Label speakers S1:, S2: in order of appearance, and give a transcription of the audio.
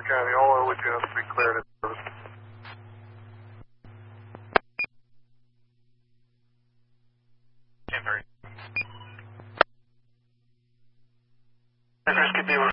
S1: Beaver County, all OLA units will be cleared in service. Chris, Beaver